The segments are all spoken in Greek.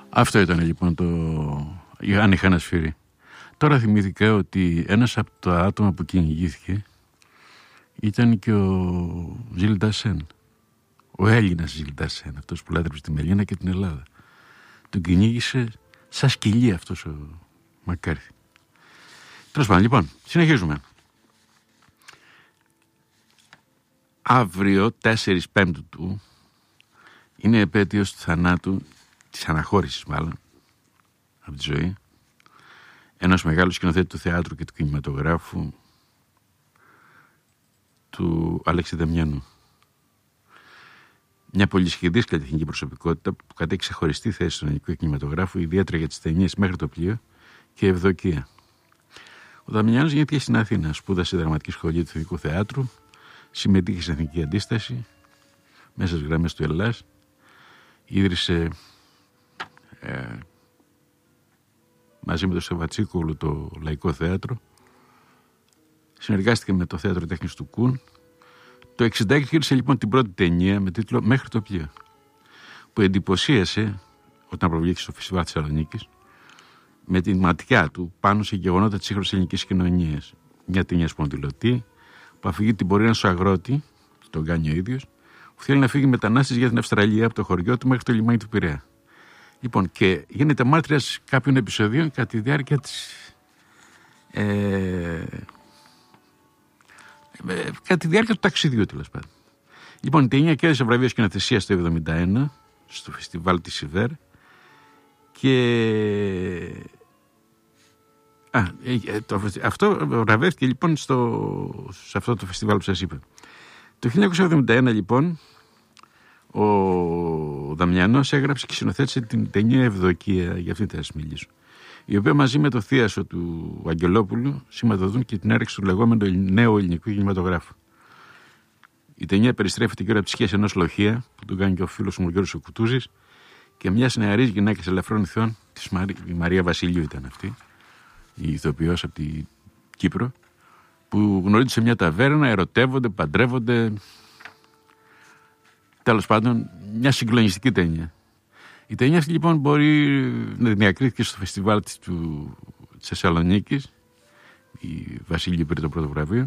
Αυτό ήταν λοιπόν το «Αν είχα ένα σφυρί». Τώρα θυμήθηκα ότι ένας από τα άτομα που κυνηγήθηκε ήταν και ο Ζιλ Ντασέν. Ο Έλληνας Ζιλ Ντασέν, αυτός που λάτρεψε τη Μελίνα και την Ελλάδα. Τον κυνήγησε σαν σκυλί αυτός ο Μακάρθι. Τέλος πάντων, λοιπόν, συνεχίζουμε. Αύριο, 4 Πέμπτου του, είναι επέτειος του θανάτου, της αναχώρησης μάλλον, από τη ζωή, ένας μεγάλος σκηνοθέτη του θεάτρου και του κινηματογράφου, του Αλέξη Δαμιάνου. Μια πολυσχηδής καλλιτεχνική προσωπικότητα που κατέχει ξεχωριστή θέση στον ελληνικό κινηματογράφο, ιδιαίτερα για τις ταινίες Μέχρι το πλοίο και Ευδοκία. Ο Δαμιάνος γεννήθηκε στην Αθήνα, σπούδασε δραματική σχολή του Εθνικού Θεάτρου, συμμετείχε στην Εθνική Αντίσταση, μέσα στις γραμμές του Ελλάς, ίδρυσε μαζί με τον Σεβατσίκογλου το Λαϊκό Θέατρο, συνεργάστηκε με το Θέατρο Τέχνης του Κουν. Το 1966 γύρισε λοιπόν την πρώτη ταινία με τίτλο Μέχρι το πλοίο, που εντυπωσίασε όταν προβλήθηκε στο Φεστιβάλ της Θεσσαλονίκης με την ματιά του πάνω σε γεγονότα της σύγχρονης ελληνικής κοινωνίας. Μια ταινία σπονδυλωτή που αφηγεί την πορεία ενός αγρότη, τον κάνει ο ίδιος, που θέλει να φύγει μετανάστης για την Αυστραλία από το χωριό του μέχρι το λιμάνι του Πειραιά. Λοιπόν, και γίνεται μάρτυρας κάποιων επεισοδίων κατά τη διάρκεια της. Κατά τη διάρκεια του ταξιδιού, τέλος πάντων. Λοιπόν, η ταινία κέρδισε βραβείο σκηνοθεσίας το 1971 στο φεστιβάλ της Ιβέρ και αυτό βραβεύτηκε λοιπόν σε αυτό το φεστιβάλ που σας είπα. Το 1971 λοιπόν ο Δαμιανός έγραψε και συνοθέτησε την ταινία Ευδοκία, για αυτή θα σας μιλήσω, η οποία μαζί με το θίασο του Αγγελόπουλου σηματοδοτούν και την έρεξη του λεγόμενου νέου ελληνικού κινηματογράφου. Η ταινία περιστρέφεται γύρω από τη σχέση ενός λοχεία, που τον κάνει και ο φίλος μου ο Γιώργος ο Κουτούζης, και μιας νεαρής γυναίκας ελαφρών ηθών, η Μαρία Βασιλείου ήταν αυτή, η ηθοποιός από την Κύπρο, που γνωρίζονται σε μια ταβέρνα, ερωτεύονται, παντρεύονται. Τέλος πάντων, μια συγκλονιστική ταινία. Η ταινία αυτή λοιπόν μπορεί να διακρίθηκε στο φεστιβάλ της Θεσσαλονίκης. Η Βασίλη πήρε το πρώτο βραβείο.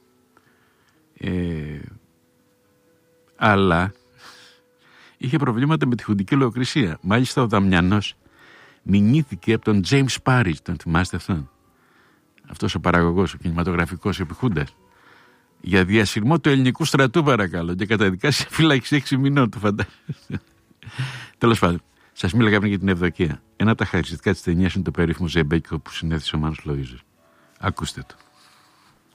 Αλλά είχε προβλήματα με τη χουντική λογοκρισία. Μάλιστα ο Δαμιανός μηνύθηκε από τον James Parrish, τον θυμάστε αυτόν? Αυτός ο παραγωγός, ο κινηματογραφικός, ο επιχούντας, για διασυρμό του ελληνικού στρατού, παρακαλώ, και καταδικάσει σε φύλαξη 6 μηνών, το φαντάζεστε. Τέλος πάντων, σας μίλαγα πριν για την Ευδοκία. Ένα από τα χαρακτηριστικά της ταινίας είναι το περίφημο ζεμπέκικο που συνέθεσε ο Μάνος Λοΐζος. Ακούστε το.